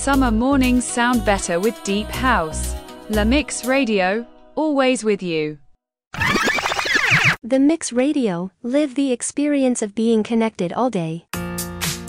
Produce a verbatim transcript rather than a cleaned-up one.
Summer mornings sound better with Deep House. La Mix Radio, always with you. The Mix Radio, live the experience of being connected all day.